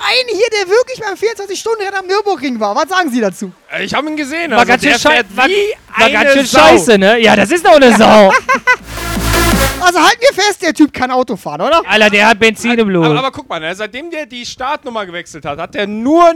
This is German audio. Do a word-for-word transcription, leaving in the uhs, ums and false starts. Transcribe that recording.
einen hier, der wirklich beim vierundzwanzig-Stunden-Rennen am Nürburgring war. Was sagen Sie dazu? Ich habe ihn gesehen. War Also ganz schön, der schei fährt war, wie war ganz schön eine Sau. scheiße, ne? Ja, das ist doch eine Sau. Also halten wir fest, der Typ kann Auto fahren, oder? Alter, der hat Benzin im Blut. Aber, aber guck mal, ne, seitdem der die Startnummer gewechselt hat, hat er nur